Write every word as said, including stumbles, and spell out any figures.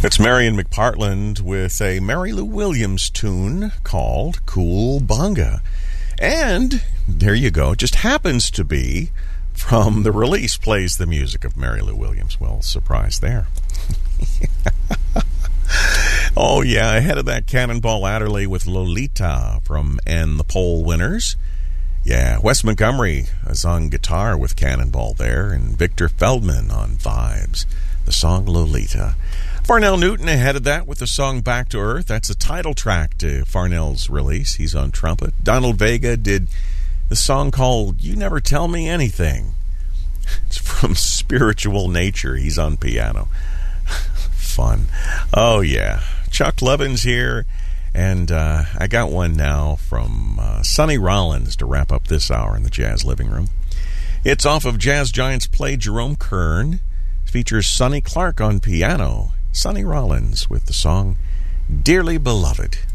It's Marion McPartland with a Mary Lou Williams tune called Cool Bunga. And there you go. It just happens to be from the release Plays the Music of Mary Lou Williams. Well, surprise there. Oh, yeah, ahead of that, Cannonball Adderley with Lolita from And the Poll Winners. Yeah, Wes Montgomery is on guitar with Cannonball there, and Victor Feldman on vibes. The song Lolita. Farnell Newton ahead of that with the song Back to Earth. That's the title track to Farnell's release. He's on trumpet. Donald Vega did the song called You Never Tell Me Anything. It's from Spiritual Nature. He's on piano. Fun. Oh, yeah. Chuck Levins here. And uh, I got one now from uh, Sonny Rollins to wrap up this hour in the Jazz Living Room. It's off of Jazz Giants Play Jerome Kern. It features Sonny Clark on piano. Sonny Rollins with the song Dearly Beloved.